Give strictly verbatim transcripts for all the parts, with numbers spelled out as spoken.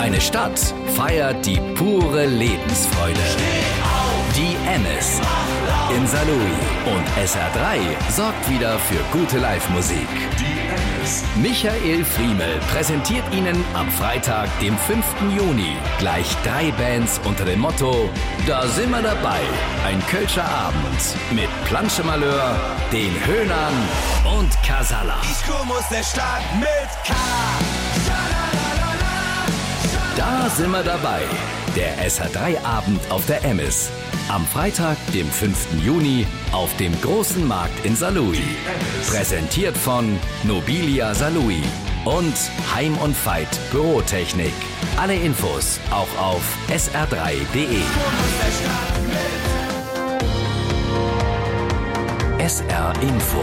Eine Stadt feiert die pure Lebensfreude. Die Emis in Saarlouis und S R drei sorgt wieder für gute Live-Musik. Michael Friemel präsentiert Ihnen am Freitag, dem fünften Juni, gleich drei Bands unter dem Motto Da sind wir dabei. Ein Kölscher Abend mit Planche Malheur, den Höhnern und Casalla. Ich komm aus der Stadt mit K. Da sind wir dabei. Der S R drei Abend auf der Emis. Am Freitag, dem fünften Juni, auf dem großen Markt in Saarlouis. Präsentiert von Nobilia Saarlouis und Heim und Veit Bürotechnik. Alle Infos auch auf S R drei punkt de. S R Info.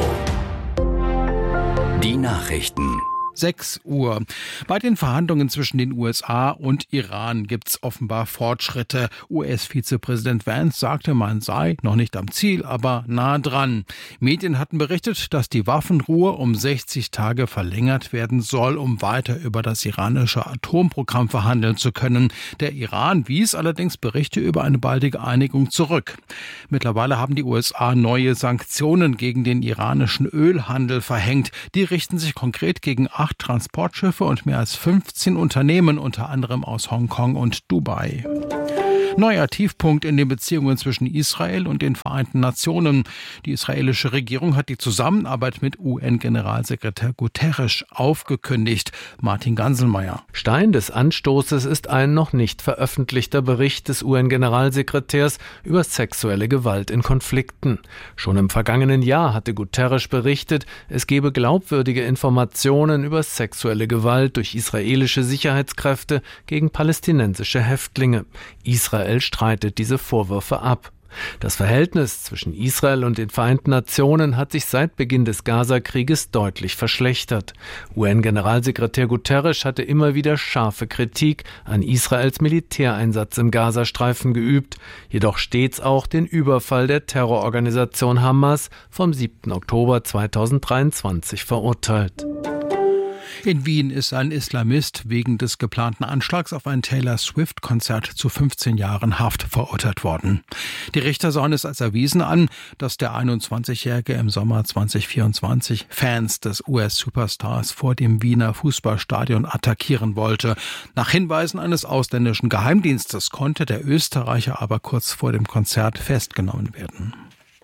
Die Nachrichten. sechs Uhr. Bei den Verhandlungen zwischen den U S A und Iran gibt's offenbar Fortschritte. U S-Vizepräsident Vance sagte, man sei noch nicht am Ziel, aber nah dran. Medien hatten berichtet, dass die Waffenruhe um sechzig Tage verlängert werden soll, um weiter über das iranische Atomprogramm verhandeln zu können. Der Iran wies allerdings Berichte über eine baldige Einigung zurück. Mittlerweile haben die U S A neue Sanktionen gegen den iranischen Ölhandel verhängt. Die richten sich konkret gegen acht Transportschiffe und mehr als fünfzehn Unternehmen, unter anderem aus Hongkong und Dubai. Neuer Tiefpunkt in den Beziehungen zwischen Israel und den Vereinten Nationen. Die israelische Regierung hat die Zusammenarbeit mit U N-Generalsekretär Guterres aufgekündigt. Martin Ganselmeier. Stein des Anstoßes ist ein noch nicht veröffentlichter Bericht des U N-Generalsekretärs über sexuelle Gewalt in Konflikten. Schon im vergangenen Jahr hatte Guterres berichtet, es gebe glaubwürdige Informationen über sexuelle Gewalt durch israelische Sicherheitskräfte gegen palästinensische Häftlinge. Israel Israel streitet diese Vorwürfe ab. Das Verhältnis zwischen Israel und den Vereinten Nationen hat sich seit Beginn des Gaza-Krieges deutlich verschlechtert. U N-Generalsekretär Guterres hatte immer wieder scharfe Kritik an Israels Militäreinsatz im Gazastreifen geübt, jedoch stets auch den Überfall der Terrororganisation Hamas vom siebten Oktober zweitausenddreiundzwanzig verurteilt. In Wien ist ein Islamist wegen des geplanten Anschlags auf ein Taylor Swift-Konzert zu fünfzehn Jahren Haft verurteilt worden. Die Richter sahen es als erwiesen an, dass der einundzwanzigjährige im Sommer zweitausendvierundzwanzig Fans des U S-Superstars vor dem Wiener Fußballstadion attackieren wollte. Nach Hinweisen eines ausländischen Geheimdienstes konnte der Österreicher aber kurz vor dem Konzert festgenommen werden.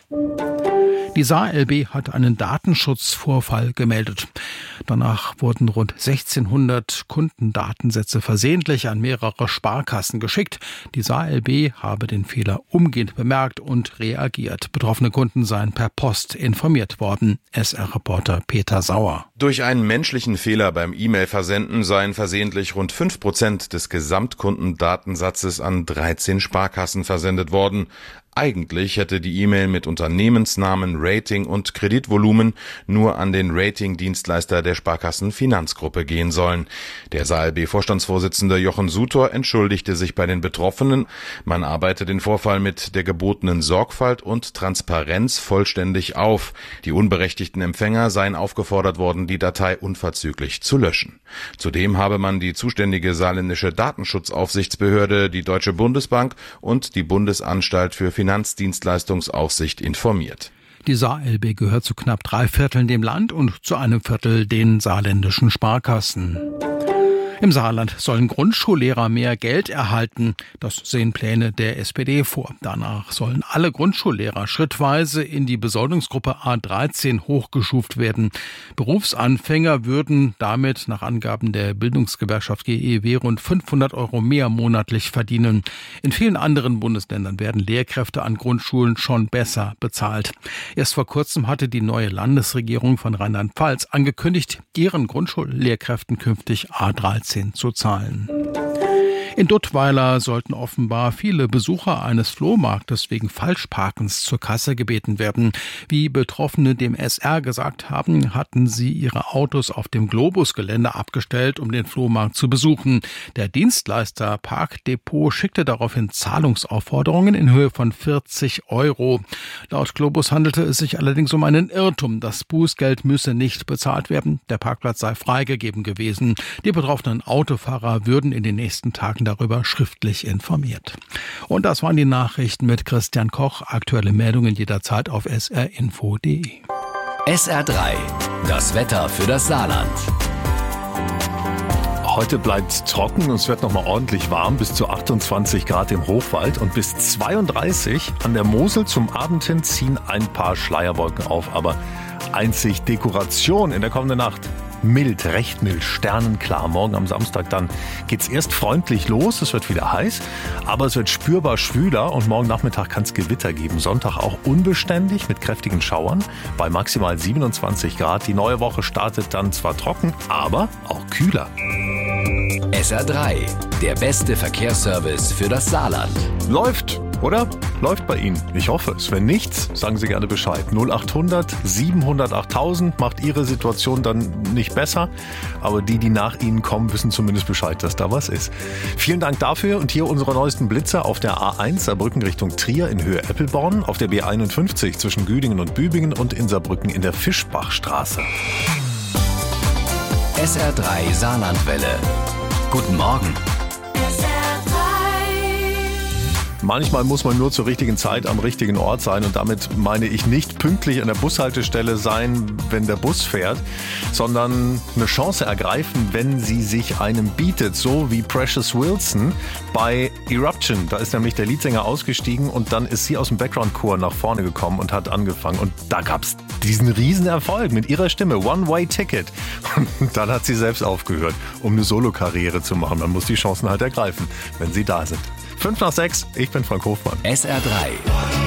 Die Saar L B hat einen Datenschutzvorfall gemeldet. Danach wurden rund sechzehnhundert Kundendatensätze versehentlich an mehrere Sparkassen geschickt. Die Saar L B habe den Fehler umgehend bemerkt und reagiert. Betroffene Kunden seien per Post informiert worden. S R-Reporter Peter Sauer. Durch einen menschlichen Fehler beim E-Mail-Versenden seien versehentlich rund fünf Prozent des Gesamtkundendatensatzes an dreizehn Sparkassen versendet worden. Eigentlich hätte die E-Mail mit Unternehmensnamen, Rating und Kreditvolumen nur an den Ratingdienstleister der Sparkassen Finanzgruppe gehen sollen. Der Saar L B-Vorstandsvorsitzende Jochen Sutor entschuldigte sich bei den Betroffenen. Man arbeite den Vorfall mit der gebotenen Sorgfalt und Transparenz vollständig auf. Die unberechtigten Empfänger seien aufgefordert worden, die Datei unverzüglich zu löschen. Zudem habe man die zuständige saarländische Datenschutzaufsichtsbehörde, die Deutsche Bundesbank und die Bundesanstalt für Finanzdienstleistungsaufsicht informiert. Die Saar L B gehört zu knapp drei Vierteln dem Land und zu einem Viertel den saarländischen Sparkassen. Im Saarland sollen Grundschullehrer mehr Geld erhalten. Das sehen Pläne der S P D vor. Danach sollen alle Grundschullehrer schrittweise in die Besoldungsgruppe A dreizehn hochgestuft werden. Berufsanfänger würden damit nach Angaben der Bildungsgewerkschaft G E W rund fünfhundert Euro mehr monatlich verdienen. In vielen anderen Bundesländern werden Lehrkräfte an Grundschulen schon besser bezahlt. Erst vor kurzem hatte die neue Landesregierung von Rheinland-Pfalz angekündigt, ihren Grundschullehrkräften künftig A dreizehn zu zahlen. In Duttweiler sollten offenbar viele Besucher eines Flohmarktes wegen Falschparkens zur Kasse gebeten werden. Wie Betroffene dem S R gesagt haben, hatten sie ihre Autos auf dem Globus-Gelände abgestellt, um den Flohmarkt zu besuchen. Der Dienstleister Parkdepot schickte daraufhin Zahlungsaufforderungen in Höhe von vierzig Euro. Laut Globus handelte es sich allerdings um einen Irrtum. Das Bußgeld müsse nicht bezahlt werden. Der Parkplatz sei freigegeben gewesen. Die betroffenen Autofahrer würden in den nächsten Tagen darüber schriftlich informiert. Und das waren die Nachrichten mit Christian Koch. Aktuelle Meldungen jederzeit auf s r info punkt d e. S R drei, das Wetter für das Saarland. Heute bleibt trocken und es wird nochmal ordentlich warm, bis zu achtundzwanzig Grad im Hochwald und bis zweiunddreißig an der Mosel. Zum Abend hin ziehen ein paar Schleierwolken auf, aber einzig Dekoration in der kommenden Nacht. Mild, recht mild, sternenklar. Morgen am Samstag dann geht's erst freundlich los, es wird wieder heiß, aber es wird spürbar schwüler und morgen Nachmittag kann es Gewitter geben. Sonntag auch unbeständig mit kräftigen Schauern bei maximal siebenundzwanzig Grad. Die neue Woche startet dann zwar trocken, aber auch kühler. S R drei, der beste Verkehrsservice für das Saarland. Läuft, oder? Läuft bei Ihnen. Ich hoffe es. Wenn nichts, sagen Sie gerne Bescheid. null acht hundert siebenhundert achttausend macht Ihre Situation dann nicht besser. Aber die, die nach Ihnen kommen, wissen zumindest Bescheid, dass da was ist. Vielen Dank dafür. Und hier unsere neuesten Blitzer auf der A eins Saarbrücken Richtung Trier in Höhe Eppelborn, auf der B einundfünfzig zwischen Güdingen und Bübingen und in Saarbrücken in der Fischbachstraße. S R drei Saarlandwelle. Guten Morgen. Manchmal muss man nur zur richtigen Zeit am richtigen Ort sein und damit meine ich nicht pünktlich an der Bushaltestelle sein, wenn der Bus fährt, sondern eine Chance ergreifen, wenn sie sich einem bietet, so wie Precious Wilson bei Eruption. Da ist nämlich der Leadsänger ausgestiegen und dann ist sie aus dem Background-Chor nach vorne gekommen und hat angefangen und da gab's diesen riesen Erfolg mit ihrer Stimme, One-Way-Ticket. Und dann hat sie selbst aufgehört, um eine Solo-Karriere zu machen. Man muss die Chancen halt ergreifen, wenn sie da sind. Fünf nach sechs, ich bin Frank Hofmann. S R drei.